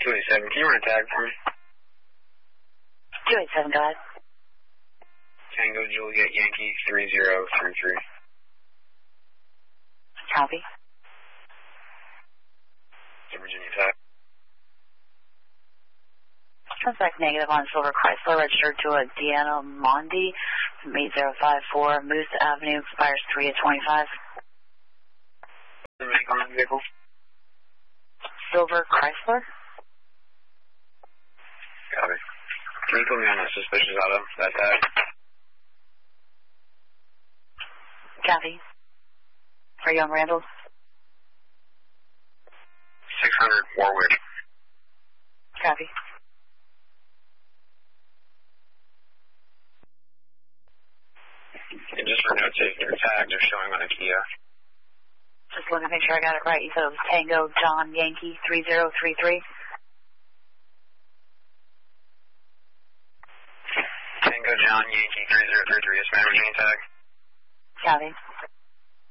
287, can you run a tag for me? 287, go ahead. Tango Juliet Yankee 3033. Copy. Virginia tag. Comes back negative on Silver Chrysler, registered to a Deanna Mondi from 8054 Moose Avenue, expires 3/25. The make on the vehicle? Silver Chrysler? Copy. Can you put me on a suspicious auto, that tag? Copy. Are you on Randall? 600 Warwick. Copy. And just for notes, your tags are showing on a Kia. Just looking to make sure I got it right. You said it was Tango John Yankee 3033? Tango John Yankee 3033 is my Virginia tag. Copy.